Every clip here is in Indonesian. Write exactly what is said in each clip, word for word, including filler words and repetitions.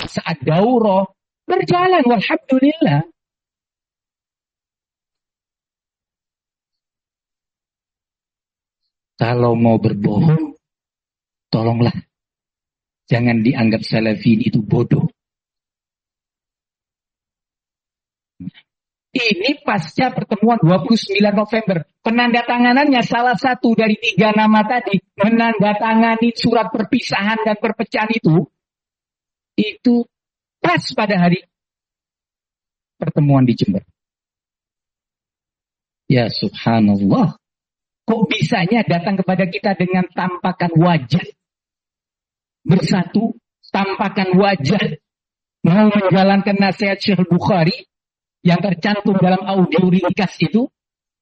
saat daurah berjalan, walhamdulillah. Kalau mau berbohong, tolonglah jangan dianggap salafin itu bodoh. Ini pasca pertemuan dua puluh sembilan November. Penandatanganannya salah satu dari tiga nama tadi. Menandatangani surat perpisahan dan perpecahan itu. Itu pas pada hari pertemuan di Jember. Ya subhanallah. Kok bisanya datang kepada kita dengan tampakan wajah. Bersatu, tampakan wajah. Mau menjalankan nasihat Syekh Bukhari yang tercantum dalam audio ringkas itu.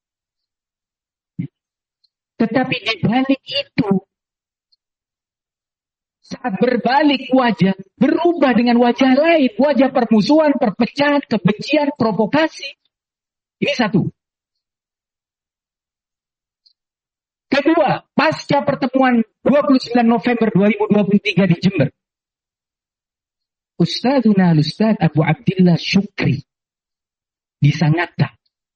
Tetapi di balik itu, saat berbalik wajah, berubah dengan wajah lain. Wajah permusuhan, perpecahan, kebencian, provokasi. Ini satu. Kedua, pasca pertemuan dua puluh sembilan November dua ribu dua puluh tiga di Jember. Ustadzuna al-Ustadz Abu Abdillah Syukri di Sangatta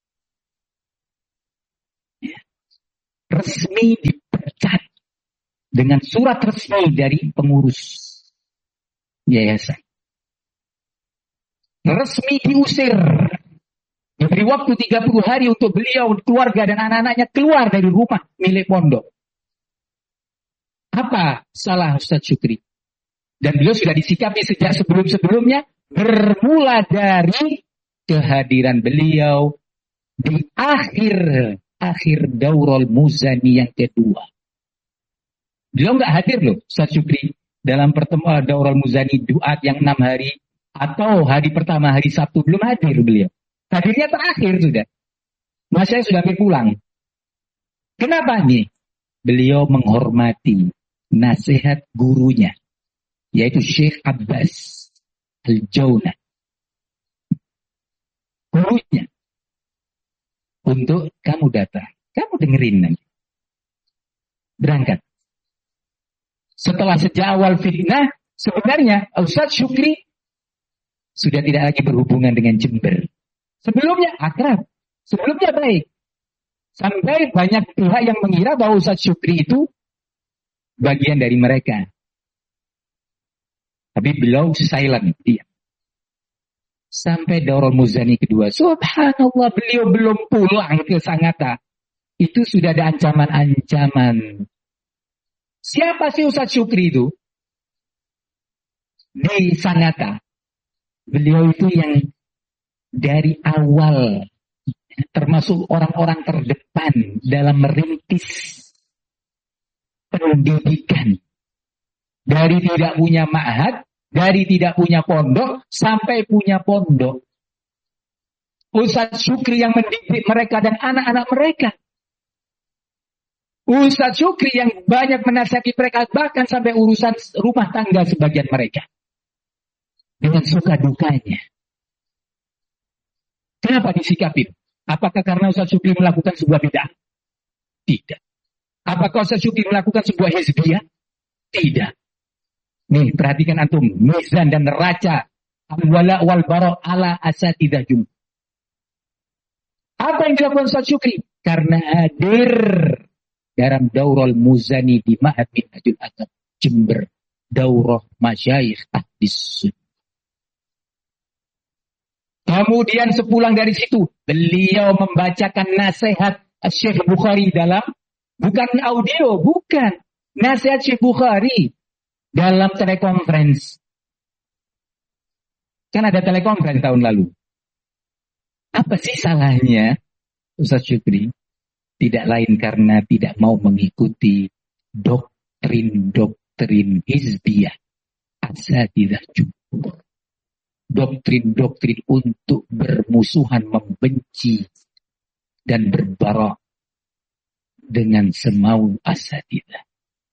ya, resmi dipecat dengan surat resmi dari pengurus yayasan. Resmi diusir. Diberi waktu tiga puluh hari untuk beliau, keluarga dan anak-anaknya keluar dari rumah milik pondok. Apa salah Ustadz Syukri? Dan beliau sudah disikapi sejak sebelum-sebelumnya, bermula dari kehadiran beliau di akhir akhir Daurul Muzani yang kedua. Beliau nggak hadir loh, Ustadz Syukri, dalam pertemuan Daurul Muzani Duat yang enam hari atau hari pertama hari Sabtu belum hadir beliau. Hadirnya terakhir sudah. Mas saya sudah pulang. Kenapa nih? Beliau menghormati nasihat gurunya, yaitu Syekh Abbas Al-Jaunah. Gurunya. Untuk kamu datang. Kamu dengerin nanti. Berangkat. Setelah sejak awal fitnah, sebenarnya Ustadz Syukri sudah tidak lagi berhubungan dengan Jember. Sebelumnya akrab, sebelumnya baik. Sampai banyak pihak yang mengira bahwa Ustadz Syukri itu bagian dari mereka. Tapi beliau silent, dia. Sampai Daurul Muzani kedua, subhanallah beliau belum pulang ke Sangatta. Itu sudah ada ancaman-ancaman. Siapa sih Ustadz Syukri itu? Di Sangatta. Beliau itu yang dari awal termasuk orang-orang terdepan dalam merintis pendidikan. Dari tidak punya ma'had, dari tidak punya pondok, sampai punya pondok. Ustadz Syukri yang mendidik mereka dan anak-anak mereka. Ustadz Syukri yang banyak menasihati mereka, bahkan sampai urusan rumah tangga sebagian mereka. Dengan suka dukanya. Kenapa disikapi? Apakah karena Ustadz Syukri melakukan sebuah bid'ah? Tidak. Apakah Ustadz Syukri melakukan sebuah hizbiyah? Tidak. Nih, perhatikan antum. Mizan dan neraca. Al-wala wal bara' ala asatidzah jum. Apa yang dilakukan Ustadz Syukri? Karena hadir dalam Daurul Muzani di Ma'had Minhajul Adab Jember. Daurah Masyayikh Ahdis Sunnah. Kemudian sepulang dari situ, beliau membacakan nasihat Syekh Bukhari dalam, bukan audio, bukan. Nasihat Syekh Bukhari dalam telekonferensi. Kan ada telekonferensi tahun lalu. Apa sih salahnya Ustadz Syukri? Tidak lain karena tidak mau mengikuti doktrin-doktrin hizbiyah. Asatidzah jumhur. Doktrin-doktrin untuk bermusuhan, membenci, dan berbarak dengan semau asatidzah.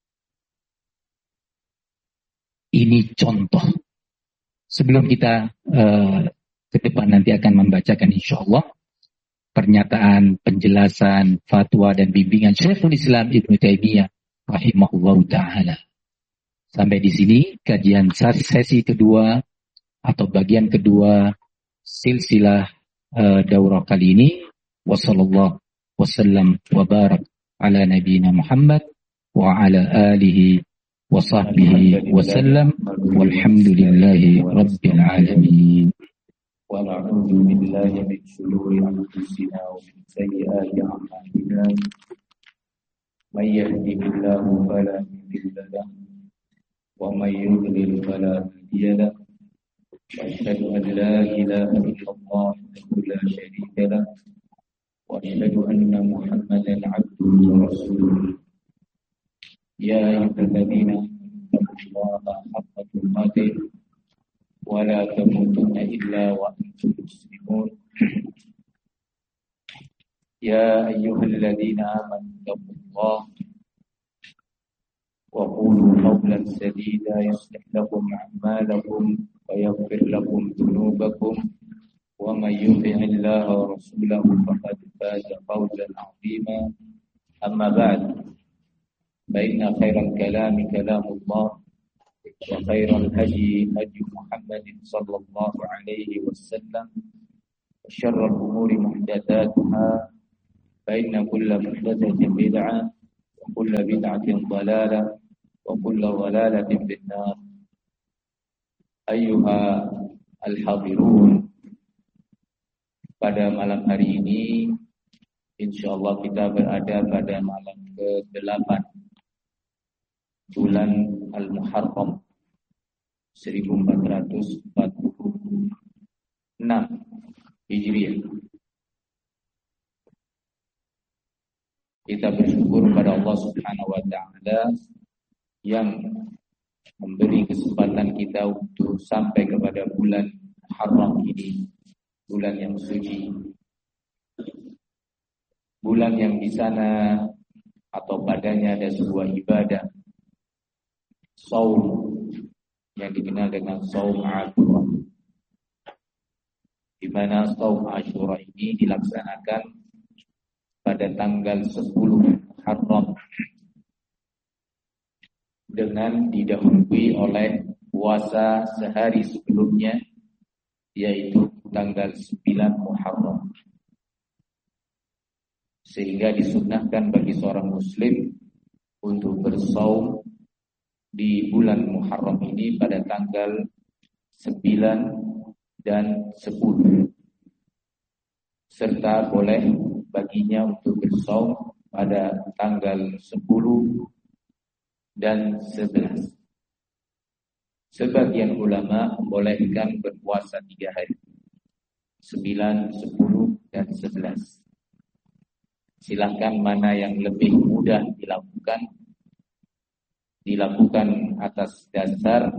Ini contoh. Sebelum kita uh, ke depan nanti akan membacakan insyaAllah pernyataan, penjelasan, fatwa, dan bimbingan Syekhul Islam Ibnu Taimiyah rahimahullahu ta'ala. Sampai di sini kajian sesi kedua atau bagian kedua silsilah uh, daurah kali ini. Wassallallahu wasallam wa barak ala nabiyina Muhammad wa ala alihi wa sahbihi wasallam walhamdulillahi rabbil alamin. Wa na'udzu billahi min shururi anfusina wa min sayyiati a'malina. May yahdihillahu fala mudilla lahu wa may yudlil fala hadiya lahu. وأشهد أن لا إله إلا الله وحده لا شريك له وأشهد أن محمدا عبده ورسوله يا أيها الذين آمنوا اتقوا الله حق تقاته ولا تموتن إلا وأنتم مسلمون يا أيها الذين آمنوا اتقوا الله وقولوا قولا سديدا يصلح لكم أعمالكم ويغفر لكم ذنوبكم ومن يطع الله ورسوله فقد فاز فوزا عظيما أما بعد فإن خير الكلام كلام الله وخير الهدي هدي محمد صلى الله عليه وسلم وشر الأمور محدثاتها فإن كل محدثة بدعة وكل بدعة ضلالة وكل ضلالة في النار. Ayyuha al-hadirun, pada malam hari ini insyaallah kita berada pada malam ke delapan bulan Al-Muharram seribu empat ratus empat puluh enam Hijriah. Kita bersyukur pada Allah Subhanahu wa taala yang memberi kesempatan kita untuk sampai kepada bulan Muharram ini, bulan yang suci, bulan yang di sana atau padanya ada sebuah ibadah, saum yang dikenal dengan saum Ashura, di mana saum Ashura ini dilaksanakan pada tanggal sepuluh Muharram dengan didahului oleh puasa sehari sebelumnya, yaitu tanggal sembilan Muharram. Sehingga disunnahkan bagi seorang muslim untuk bersaum di bulan Muharram ini pada tanggal sembilan dan sepuluh. Serta boleh baginya untuk bersaum pada tanggal sepuluh dan sebelas. Sebagian ulama membolehkan berpuasa tiga hari, sembilan, sepuluh, dan sebelas. Silahkan mana yang lebih mudah dilakukan, dilakukan atas dasar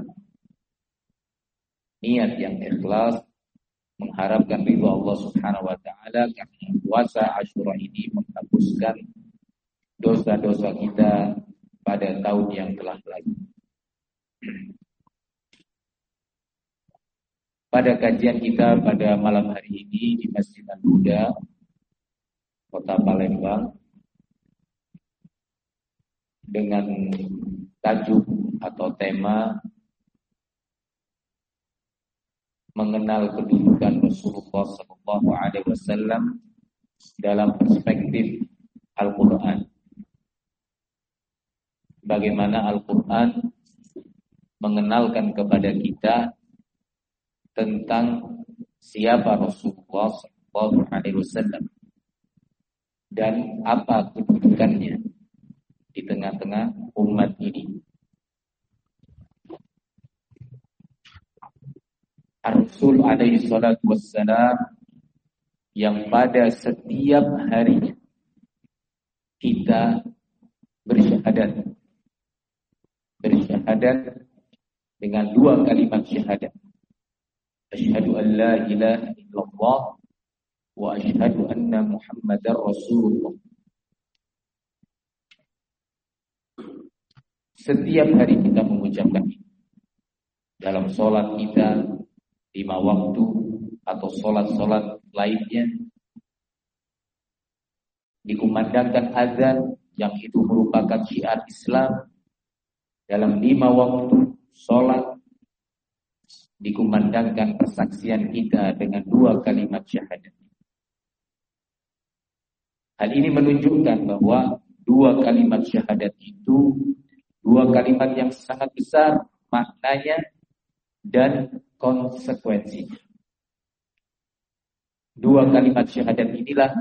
niat yang ikhlas, mengharapkan ridha Allah Subhanahu wa taala, karena puasa Ashura ini menghapuskan dosa-dosa kita pada tahun yang telah lalu. Pada kajian kita pada malam hari ini di Masjid Al-Huda, Kota Palembang, dengan tajuk atau tema mengenal kedudukan Rasulullah Sallallahu Alaihi Wasallam dalam perspektif Al-Quran. Bagaimana Al-Quran mengenalkan kepada kita tentang siapa Rasulullah Sallallahu Alaihi Wasallam dan apa kedudukannya di tengah-tengah umat ini. Rasul alaihi salatu wassalam yang pada setiap harinya kita bersyahadat bersyahadat dengan dua kalimat syahadat, asyhadu an la ilaha illallah wa asyhadu anna muhammadar rasulullah. Setiap hari kita mengucapkan ini dalam sholat kita lima waktu atau sholat-sholat lainnya, dikumandangkan azan yang itu merupakan syiar Islam dalam lima waktu sholat, dikumandangkan persaksian kita dengan dua kalimat syahadat. Hal ini menunjukkan bahwa dua kalimat syahadat itu dua kalimat yang sangat besar maknanya dan konsekuensinya. Dua kalimat syahadat inilah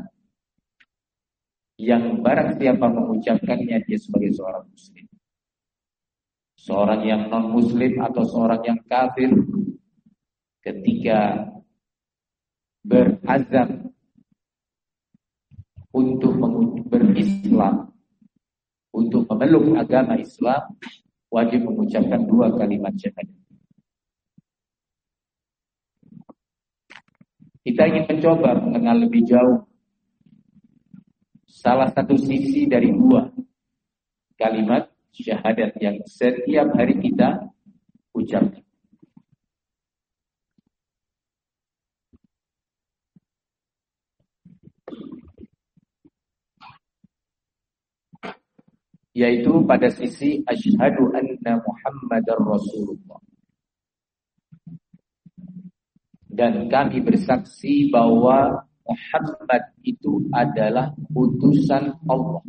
yang barang siapa mengucapkannya dia sebagai seorang muslim. Seorang yang non-muslim atau seorang yang kafir ketika berazam untuk berislam, untuk memeluk agama Islam, wajib mengucapkan dua kalimat syahadat. Kita ingin mencoba mengenal lebih jauh salah satu sisi dari dua kalimat syahadat yang setiap hari kita ucapkan. Yaitu pada sisi asyhadu anna Muhammadar Rasulullah. Dan kami bersaksi bahwa Muhammad itu adalah utusan Allah.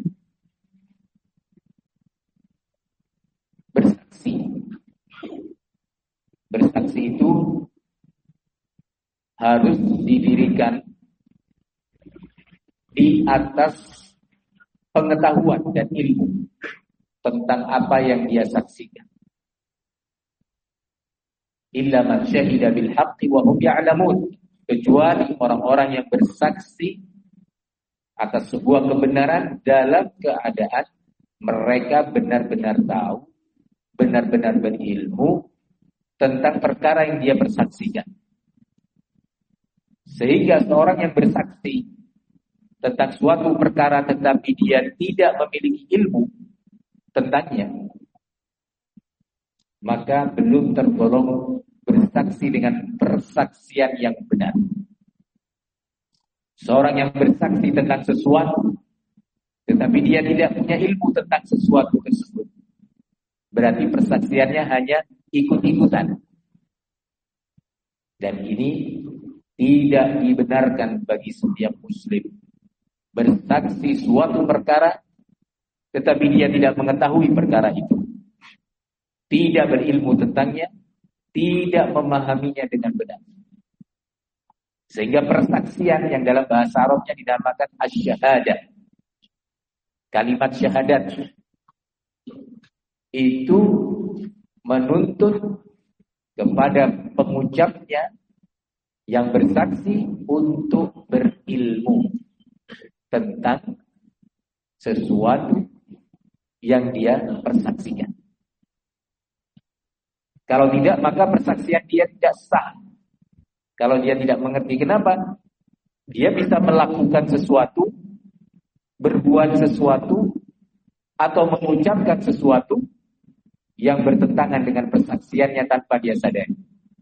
Bersaksi. Bersaksi itu harus didirikan di atas pengetahuan dan ilmu tentang apa yang dia saksikan. Illa man syahida bil haqqi wa hum ya'lamun, kecuali orang-orang yang bersaksi atas sebuah kebenaran dalam keadaan mereka benar-benar tahu, benar-benar berilmu tentang perkara yang dia bersaksikan. Sehingga seorang yang bersaksi tentang suatu perkara tetapi dia tidak memiliki ilmu tentangnya, maka belum tergolong bersaksi dengan persaksian yang benar. Seorang yang bersaksi tentang sesuatu tetapi dia tidak punya ilmu tentang sesuatu tersebut, berarti persaksiannya hanya ikut-ikutan. Dan ini tidak dibenarkan bagi setiap muslim. Bersaksi suatu perkara tetapi dia tidak mengetahui perkara itu, tidak berilmu tentangnya, tidak memahaminya dengan benar. Sehingga persaksian yang dalam bahasa Arabnya dinamakan asy-syahadah, kalimat syahadat, itu menuntut kepada pengucapnya yang bersaksi untuk berilmu tentang sesuatu yang dia persaksikan. Kalau tidak, maka persaksian dia tidak sah. Kalau dia tidak mengerti, kenapa? Dia bisa melakukan sesuatu, berbuat sesuatu, atau mengucapkan sesuatu yang bertentangan dengan persaksiannya tanpa dia sadari.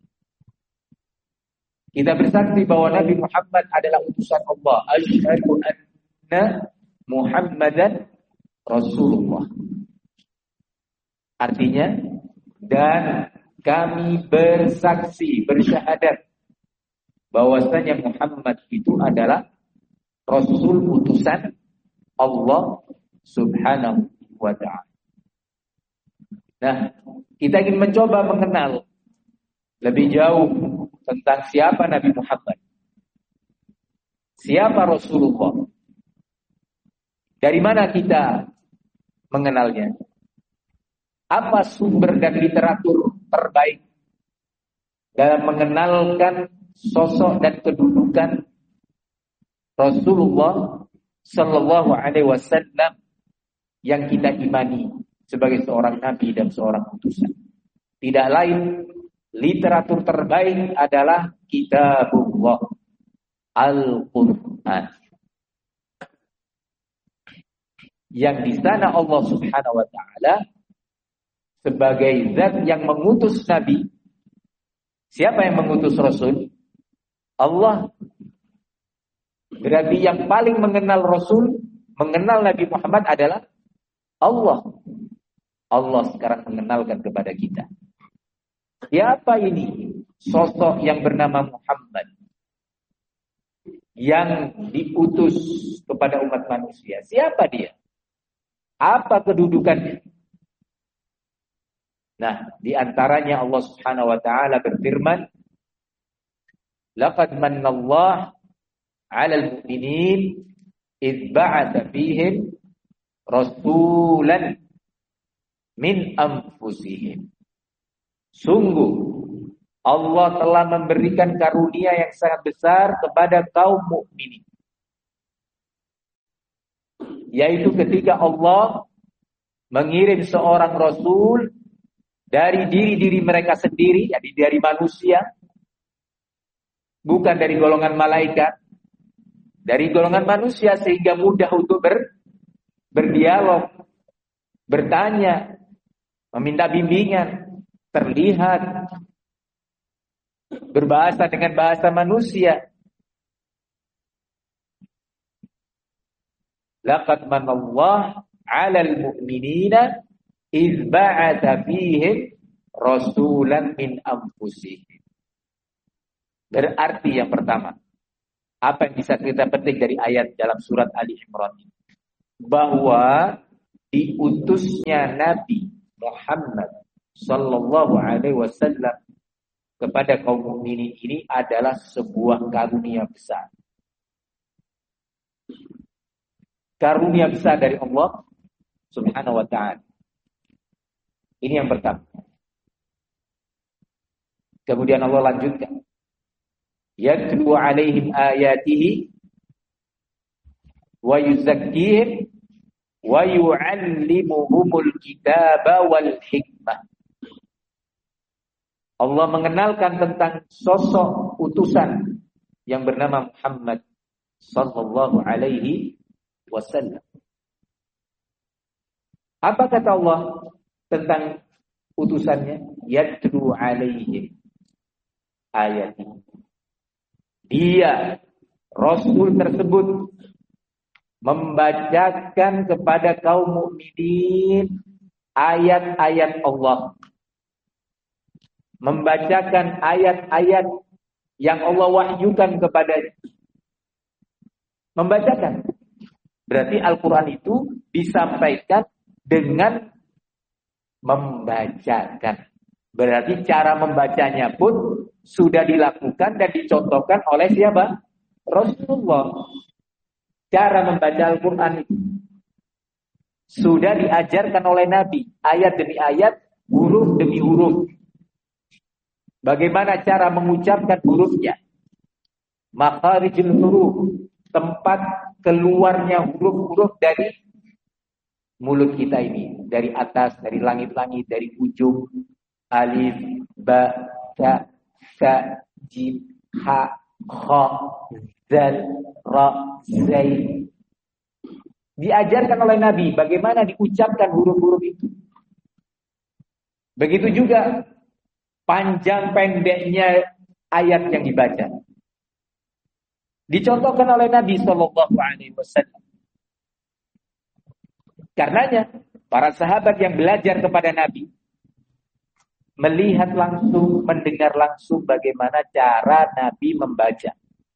Kita bersaksi bahwa Nabi Muhammad adalah utusan Allah. Asyhadu anna Muhammadan Rasulullah. Artinya, dan kami bersaksi, bersyahadat bahwasanya Muhammad itu adalah Rasul utusan Allah Subhanahu wa ta'ala. Nah, kita ingin mencoba mengenal lebih jauh tentang siapa Nabi Muhammad, siapa Rasulullah, dari mana kita mengenalnya, apa sumber dan literatur terbaik dalam mengenalkan sosok dan kedudukan Rasulullah Sallallahu Alaihi Wasallam yang kita imani sebagai seorang nabi dan seorang utusan. Tidak lain, literatur terbaik adalah Kitabullah, Al-Quran, yang di sana Allah Subhanahu Wa Taala sebagai zat yang mengutus Nabi. Siapa yang mengutus Rasul? Allah. Berarti yang paling mengenal Rasul, mengenal Nabi Muhammad adalah Allah. Allah sekarang mengenalkan kepada kita. Siapa ini sosok yang bernama Muhammad yang diutus kepada umat manusia. Siapa dia? Apa kedudukannya? Nah, di antaranya Allah Subhanahu wa taala berfirman, "Laqad mannallahu 'alal mu'minin idz ba'atsa fihim rasulan min anfusihim." Sungguh Allah telah memberikan karunia yang sangat besar kepada kaum mukminin, yaitu ketika Allah mengirim seorang rasul dari diri-diri mereka sendiri, jadi dari manusia, bukan dari golongan malaikat, dari golongan manusia, sehingga mudah untuk ber, berdialog, bertanya, meminta bimbingan, terlihat berbahasa dengan bahasa manusia. Laqad manallahu 'alal mu'minina idz ba'atsa fihim rasulan min anfusihim. Berarti yang pertama, apa yang bisa kita petik dari ayat dalam surat Ali Imran, bahwa diutusnya Nabi Muhammad sallallahu alaihi wasallam kepada kaum mukminin ini adalah sebuah karunia besar. Karunia besar dari Allah Subhanahu wa ta'ala. Ini yang pertama. Kemudian Allah lanjutkan, yatlu alaihim ayatihi wa yuzakkihim wa yu'allimuhumul kitaba wal hikmah. Allah mengenalkan tentang sosok utusan yang bernama Muhammad sallallahu alaihi wasallam. Apa kata Allah tentang utusannya? Yatlu alaihim ayatihi. Dia, Rasul tersebut, membacakan kepada kaum mukminin ayat-ayat Allah, membacakan ayat-ayat yang Allah wahyukan kepadanya. Membacakan. Berarti Al-Quran itu disampaikan dengan membacakan. Berarti cara membacanya pun sudah dilakukan dan dicontohkan oleh siapa? Rasulullah. Cara membaca Al-Quran itu sudah diajarkan oleh Nabi, ayat demi ayat, huruf demi huruf. Bagaimana cara mengucapkan hurufnya? Makharijul huruf, tempat keluarnya huruf-huruf dari mulut kita ini, dari atas, dari langit-langit, dari ujung. Alif, ba, ta, sa, jim, ha, kha, zal, ra, zai. Diajarkan oleh Nabi bagaimana diucapkan huruf-huruf itu. Begitu juga panjang pendeknya ayat yang dibaca. Dicontohkan oleh Nabi Shallallahu Alaihi Wasallam. Karenanya para sahabat yang belajar kepada Nabi melihat langsung, mendengar langsung bagaimana cara Nabi membaca.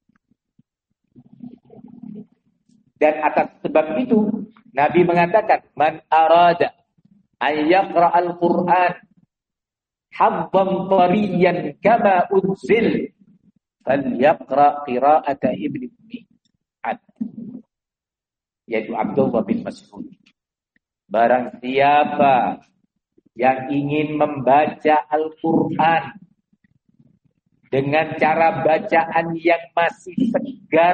Dan atas sebab itu Nabi mengatakan, man arada an yaqra al-Qur'an habban tariyan kama unzil falyaqra qira'ata Ibnu Ummi, yaitu Abdullah bin Mas'ud. Barang siapa yang ingin membaca Al-Quran dengan cara bacaan yang masih segar,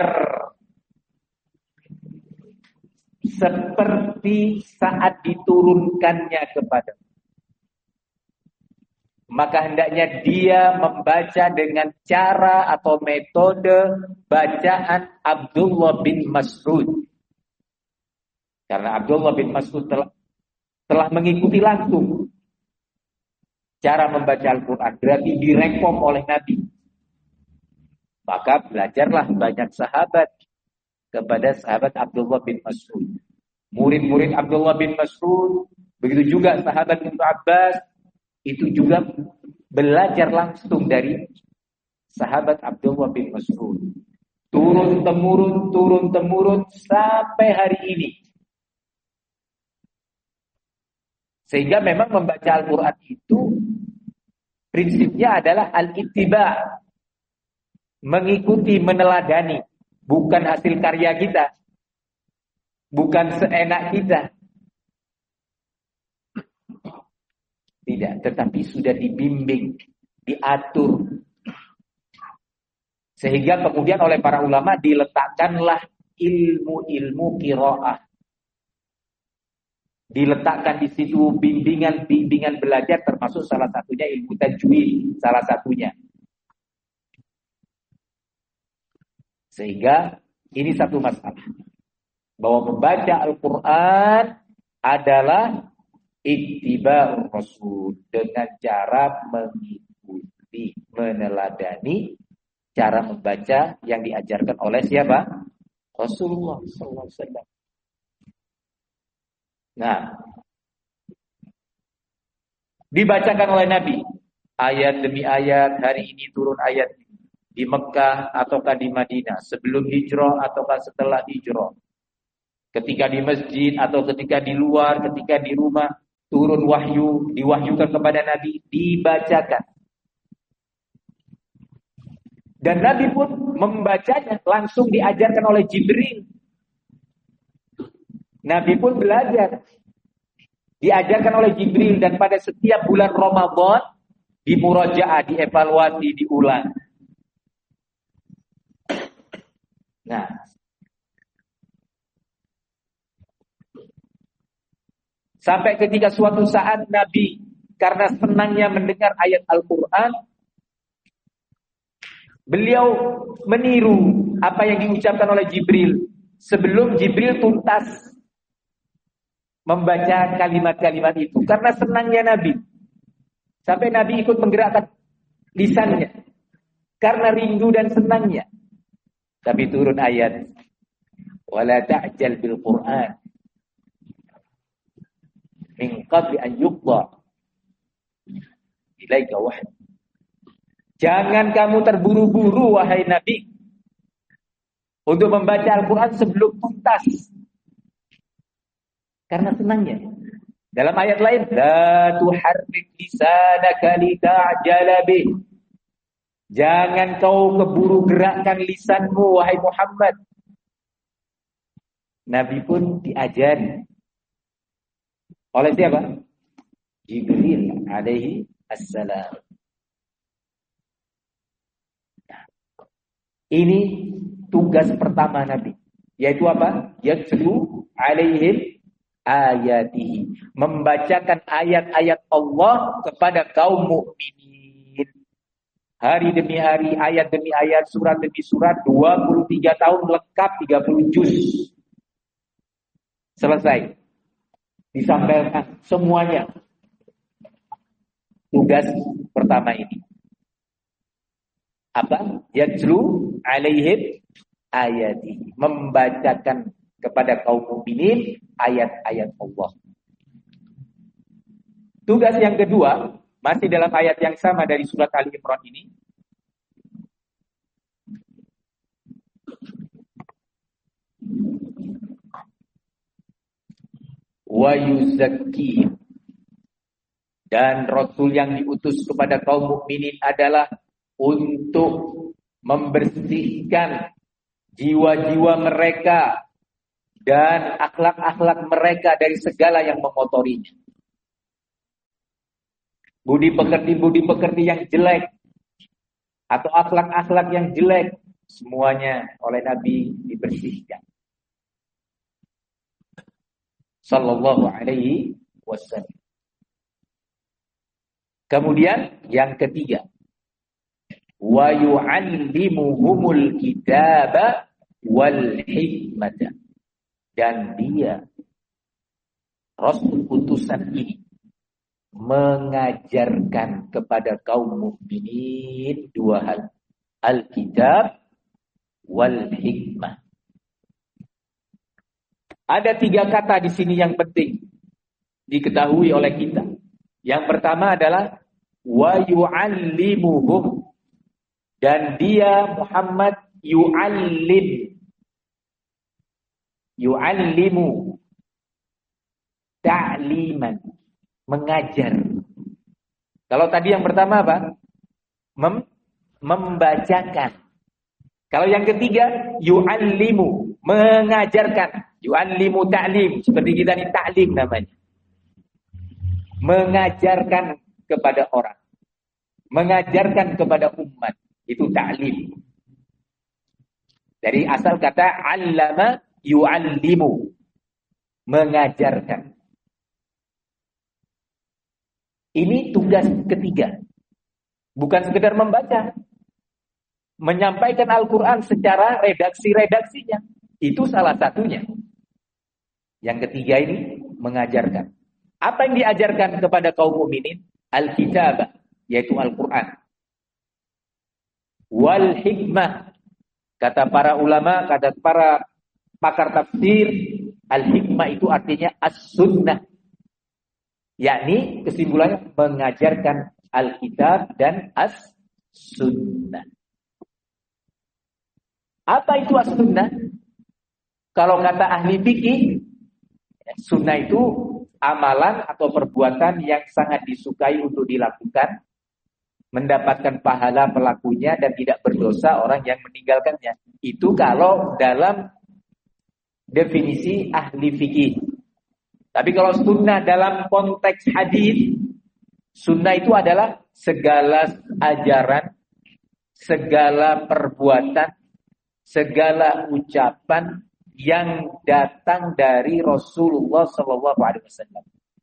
seperti saat diturunkannya kepada, maka hendaknya dia membaca dengan cara atau metode bacaan Abdullah bin Mas'ud. Karena Abdullah bin Mas'ud telah, telah mengikuti langsung cara membaca Al-Quran, berarti direkom oleh Nabi. Maka belajarlah banyak sahabat kepada sahabat Abdullah bin Mas'ud. Murid-murid Abdullah bin Mas'ud, begitu juga sahabat Ibnu Abbas, itu juga belajar langsung dari sahabat Abdullah bin Mas'ud. Turun temurun, turun temurun sampai hari ini. Sehingga memang membaca Al-Quran itu prinsipnya adalah al-ittiba, mengikuti, meneladani, bukan hasil karya kita, bukan seenak kita. Tidak, tetapi sudah dibimbing, diatur. Sehingga kemudian oleh para ulama diletakkanlah ilmu-ilmu qiraah. Diletakkan di situ bimbingan-bimbingan belajar, termasuk salah satunya ilmu tajwid, salah satunya. Sehingga ini satu masalah, bahwa membaca Al-Quran adalah ittiba'ur Rasul, dengan cara mengikuti, meneladani cara membaca yang diajarkan oleh siapa? Rasulullah sallallahu alaihi wasallam. Nah, dibacakan oleh Nabi ayat demi ayat. Hari ini turun ayat di Mekah ataukah di Madinah, sebelum hijrah ataukah setelah hijrah, ketika di masjid atau ketika di luar, ketika di rumah, turun wahyu, diwahyukan kepada Nabi, dibacakan. Dan Nabi pun membacanya langsung diajarkan oleh Jibril. Nabi pun belajar, diajarkan oleh Jibril, dan pada setiap bulan Ramadan dimurajaah, dievaluasi, diulang. Nah, sampai ketika suatu saat Nabi karena senangnya mendengar ayat Al-Quran, beliau meniru apa yang diucapkan oleh Jibril sebelum Jibril tuntas membaca kalimat-kalimat itu. Karena senangnya Nabi, sampai Nabi ikut menggerakkan lisannya karena rindu dan senangnya. Tapi turun ayat, wala ta'jal bil Qur'an min qabli an yuqda ilaika wahyi. Jangan kamu terburu-buru wahai Nabi untuk membaca Al-Quran sebelum tuntas, karena senangnya. Dalam ayat lain, la tuharrik lisanaka lita'jala bih. Jangan kau keburu gerakkan lisanmu wahai Muhammad. Nabi pun diajari oleh siapa? Jibril alaihi assalam. Ini tugas pertama Nabi, yaitu apa? Yatlu alaihim ayatihi, membacakan ayat-ayat Allah kepada kaum mukminin. Hari demi hari, ayat demi ayat, surat demi surat, dua puluh tiga tahun lengkap, tiga puluh juz. Selesai. Disampaikan semuanya. Tugas pertama ini. Apa? Yatlu alaihim ayati, membacakan kepada kaum mukminin ayat-ayat Allah. Tugas yang kedua, masih dalam ayat yang sama dari surat Ali Imran ini, wa yuzakki, dan Rasul yang diutus kepada kaum mukminin adalah untuk membersihkan jiwa-jiwa mereka dan akhlak-akhlak mereka dari segala yang mengotorinya. Budi pekerti-budi pekerti yang jelek atau akhlak-akhlak yang jelek, semuanya oleh Nabi dibersihkan. Sallallahu alaihi wasallam. Kemudian yang ketiga, wa yu'allimuhumul kitaba wal hikmata, dan dia Rasul utusan ini mengajarkan kepada kaum mukminin dua hal, Alkitab wal hikmah. Ada tiga kata di sini yang penting diketahui oleh kita. Yang pertama adalah wa yu'allimuhum, dan dia Muhammad yu'allim, yu'allimu, ta'liman, mengajar. Kalau tadi yang pertama apa? Mem, membacakan. Kalau yang ketiga yu'allimu, mengajarkan. Yu'allimu ta'lim, seperti kita ini ta'lim namanya. Mengajarkan kepada orang, mengajarkan kepada umat, itu ta'lim. Dari asal kata allama yu'allimu, mengajarkan. Ini tugas ketiga. Bukan sekedar membaca, menyampaikan Al-Quran secara redaksi-redaksinya. Itu salah satunya. Yang ketiga ini mengajarkan. Apa yang diajarkan kepada kaum mukminin? Al-kitab, yaitu Al-Quran. Wal hikmah. Kata para ulama, kata para pakar tafsir, al-hikmah itu artinya as-sunnah. Yakni kesimpulannya mengajarkan Alkitab dan as-sunnah. Apa itu as-sunnah? Kalau kata ahli fikih, sunnah itu amalan atau perbuatan yang sangat disukai untuk dilakukan, mendapatkan pahala pelakunya dan tidak berdosa orang yang meninggalkannya. Itu kalau dalam definisi ahli fikih. Tapi kalau sunnah dalam konteks hadis, sunnah itu adalah segala ajaran, segala perbuatan, segala ucapan yang datang dari Rasulullah Shallallahu Alaihi Wasallam.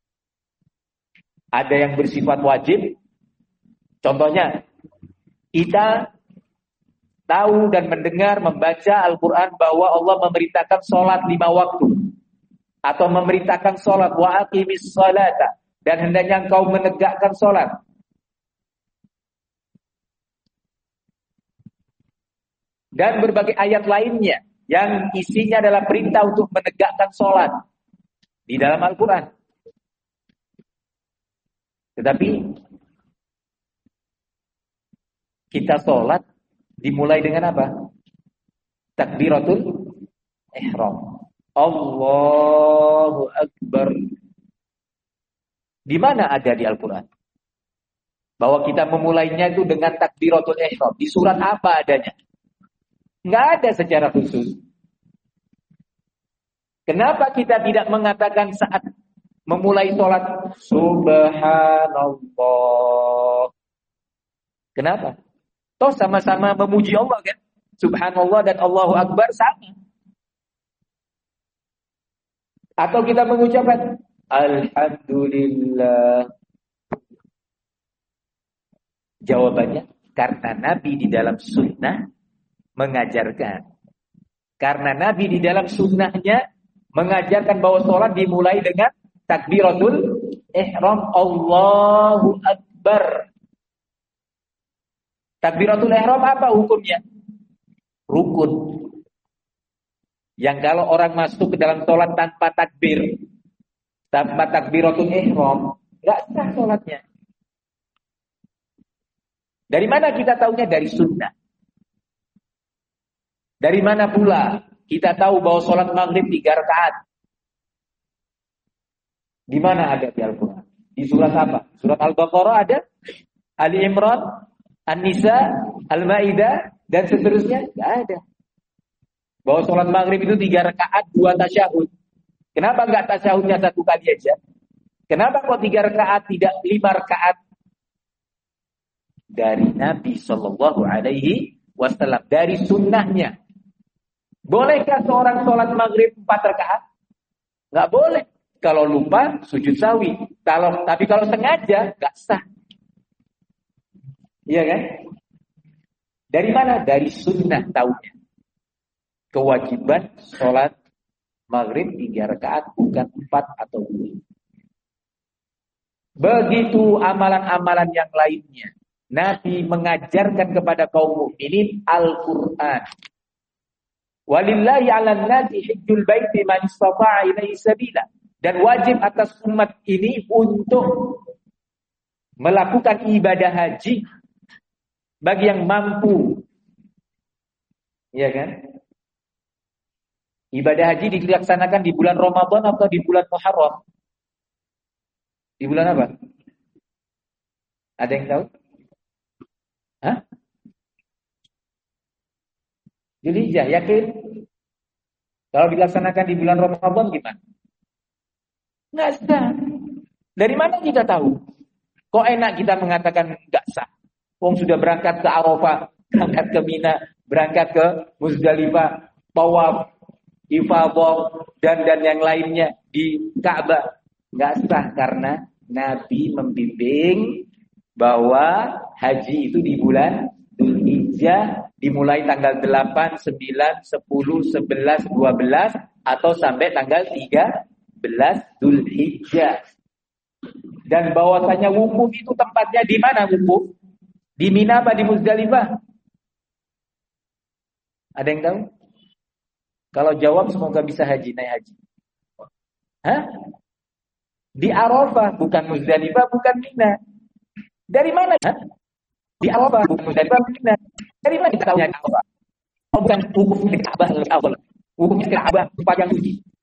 Ada yang bersifat wajib. Contohnya, kita tahu dan mendengar, membaca Al-Quran bahwa Allah memerintahkan sholat lima waktu. Atau memerintahkan sholat, wa aqimis sholata, dan hendaknya engkau menegakkan sholat. Dan berbagai ayat lainnya yang isinya adalah perintah untuk menegakkan sholat di dalam Al-Quran. Tetapi kita sholat dimulai dengan apa? Takbiratul ihram. Allahu Akbar. Di mana ada di Al-Quran bahwa kita memulainya itu dengan takbiratul ihram? Di surat apa adanya? Nggak ada secara khusus. Kenapa kita tidak mengatakan saat memulai sholat Subhanallah? Kenapa? Toh sama-sama memuji Allah kan? Subhanallah dan Allahu Akbar sama. Atau kita mengucapkan Alhamdulillah. Jawabannya, karena Nabi di dalam sunnah mengajarkan. Karena Nabi di dalam sunnahnya mengajarkan bahwa sholat dimulai dengan takbiratul ihram, Allahu Akbar. Takbiratul ihram apa hukumnya? Rukun. Yang kalau orang masuk ke dalam sholat tanpa takbir, tanpa takbiratul ihram, nggak sah sholatnya. Dari mana kita tahunya? Dari sunnah. Dari mana pula kita tahu bahwa sholat maghrib tiga rakaat? Di mana ada di Al-Quran? Di surat apa? Surat Al-Baqarah ada? Ali Imran, An-Nisa, Al-Maidah, dan seterusnya? Nggak ada. Bahwa sholat maghrib itu tiga rakaat, dua tasyahud. Kenapa enggak tasyahudnya satu kali aja? Kenapa kok tiga rakaat, tidak lima rakaat? Dari Nabi Shallallahu Alaihi Wasallam, dari sunnahnya. Bolehkah seorang sholat maghrib empat rakaat? Enggak boleh. Kalau lupa, sujud sawi. Kalau, tapi kalau sengaja, enggak sah. Iya kan? Dari mana? Dari sunnah taunya. Kewajiban sholat maghrib tiga rakaat, bukan empat atau dua. Begitu amalan-amalan yang lainnya. Nabi mengajarkan kepada kaum mukminin Al-Quran. Walillahi 'alan nasi hajjul baiti man istata'a ilaihi sabila. Dan wajib atas umat ini untuk melakukan ibadah haji bagi yang mampu. Iya kan? Ibadah haji dilaksanakan di bulan Ramadan atau di bulan Muharram? Di bulan apa? Ada yang tahu? Hah? Dzulhijjah, yakin? Kalau dilaksanakan di bulan Ramadan gimana? Nggak sah. Dari mana kita tahu? Kok enak kita mengatakan nggak sah? Wong sudah berangkat ke Arafah, berangkat ke Mina, berangkat ke Muzdalifah, tawaf, ifadah, dan dan yang lainnya di Ka'bah. Nggak sah karena Nabi membimbing bahwa haji itu di bulan Dzulhijjah dimulai tanggal delapan, sembilan, sepuluh, sebelas, dua belas atau sampai tanggal tiga belas Dzulhijjah. Dan bahwasanya wukuf itu tempatnya di mana wukuf? Di Mina apa di Muzdalifah? Ada yang tahu? Kalau jawab semoga bisa haji, naik haji. Hah? Di Arafah, bukan Muzdalifah, bukan Mina. Dari mana? Hah? Di Arafah, bukan Muzdalifah, bukan Mina. Dari mana kita tahu yang Arafah? Oh, bukan wukuf di Ka'bah lebih awal. Wukuf di Ka'bah tempat yang suci.